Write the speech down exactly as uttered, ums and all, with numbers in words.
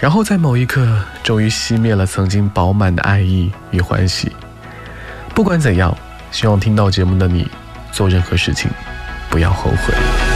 然后在某一刻终于熄灭了曾经饱满的爱意与欢喜。不管怎样，希望听到节目的你做任何事情不要后悔。